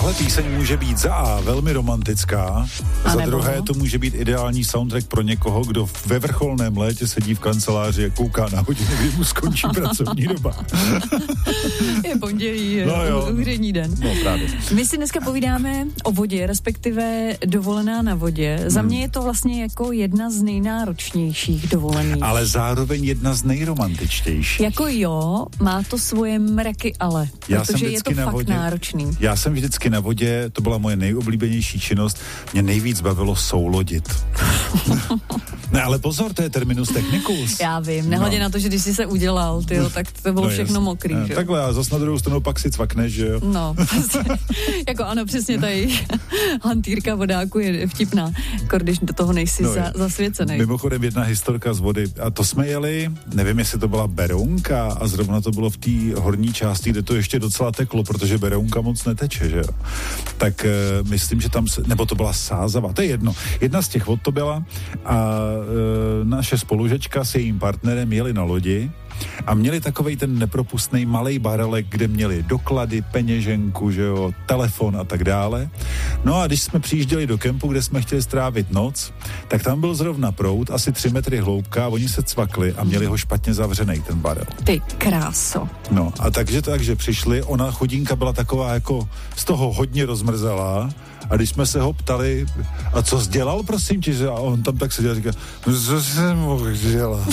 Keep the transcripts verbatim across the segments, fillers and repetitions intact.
Tahle píseň může být za A velmi romantická, a za druhé to může být ideální soundtrack pro někoho, kdo ve vrcholném létě sedí v kanceláři a kouká na hodinu, kdy mu skončí pracovní doba. Je pondělí, je no úřední den. No právě. My si dneska povídáme o vodě, respektive dovolená na vodě. Hmm. Za mě je to vlastně jako jedna z nejnáročnějších dovolených. Ale zároveň jedna z nejromantičtějších. Jako jo, má to svoje mraky ale, Já protože je to fakt vodě, náročný. Já jsem vždycky na vodě, to byla moje nejoblíbenější činnost, mě nejvíc bavilo soulodit. Ne, ale pozor, to je terminus technicus. Já vím, nehledě no. na to, že když jsi se udělal, tyjo, tak to bylo no všechno jasný. Mokrý. Ne, takhle, a zas na druhou stranu pak si cvakneš, že jo? No, prostě, jako ano, přesně tady hantýrka vodáku je vtipná, jako když do toho nejsi no, za, zasvěcený. Mimochodem jedna historka z vody, a to jsme jeli, nevím, jestli to byla Berounka, a zrovna to bylo v té horní části, kde to ještě docela teklo, protože Berounka moc neteče, že jo? Tak e, myslím, že tam, se, nebo to byla Sázava, to je jedno. Jedna z těch vod to byla a e, naše spolužečka s jejím partnerem jeli na lodi a měli takovej ten nepropustný malej barelek, kde měli doklady, peněženku, že jo, telefon a tak dále. No a když jsme přijížděli do kempu, kde jsme chtěli strávit noc, tak tam byl zrovna proud, asi tři metry hloubka a oni se cvakli a měli ho špatně zavřenej, ten barel. Ty kráso. No a takže takže přišli, ona chudinka byla taková jako z toho hodně rozmrzelá. A když jsme se ho ptali, a co jsi dělal, prosím tě, a on tam tak seděl a říká, co jsem mohl dělat?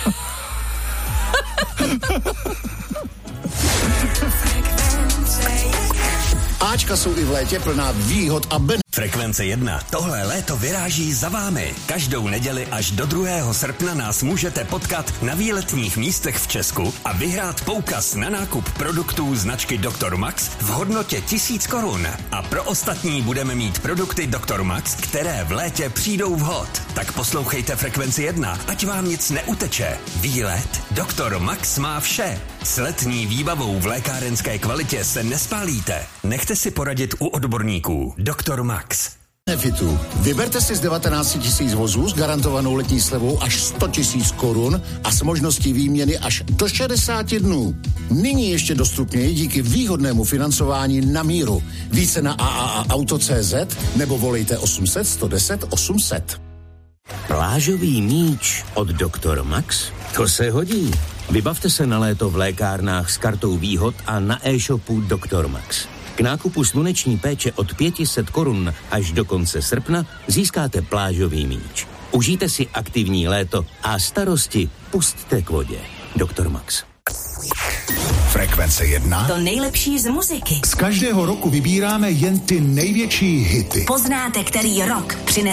Ačka jsou i v létě plná výhod a ben... Frekvence jedna. Tohle léto vyráží za vámi. Každou neděli až do druhého srpna nás můžete potkat na výletních místech v Česku a vyhrát poukaz na nákup produktů značky doktor Max v hodnotě tisíc korun. A pro ostatní budeme mít produkty doktor Max, které v létě přijdou vhod. Tak poslouchejte Frekvenci jedna, ať vám nic neuteče. Výlet doktor Max má vše. S letní výbavou v lékárenské kvalitě se nespálíte. Nechte si poradit u odborníků. doktor Max. Benefitu. Vyberte si z devatenáct tisíc vozů s garantovanou letní slevou až sto tisíc korun a s možností výměny až do šedesáti dnů. Nyní ještě dostupněji díky výhodnému financování na míru. Více na a a a auto tečka cé zet nebo volejte osm set, sto deset, osm set. Plážový míč od doktor Max? To se hodí. Vybavte se na léto v lékárnách s kartou výhod a na e-shopu doktor Max. K nákupu sluneční péče od pět set korun až do konce srpna získáte plážový míč. Užijte si aktivní léto a starosti pusťte k vodě. doktor Max. Frekvence jedna. To nejlepší z muziky. Z každého roku vybíráme jen ty největší hity. Poznáte, který rok přinese